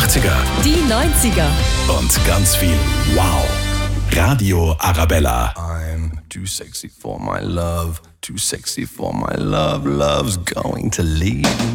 80er. Die 90er. Und ganz viel Wow. Radio Arabella. I'm too sexy for my love, too sexy for my love, love's going to leave